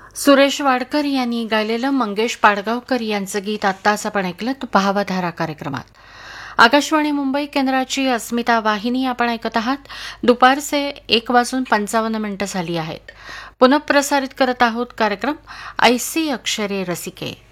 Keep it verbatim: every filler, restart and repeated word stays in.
सुरेश वाडकर यांनी गायलेलं मंगेश पाडगावकर यांचं गीत आत्ताच आपण ऐकलं तो भावधारा कार्यक्रमात. आकाशवाणी मुंबई केंद्राची अस्मिता वाहिनी आपण ऐकत आहात. दुपारचे एक वाजून पंचावन्न मिनिटं झाली आहेत. पुनःप्रसारित करत आहोत कार्यक्रम ऐसी अक्षरे रसिके.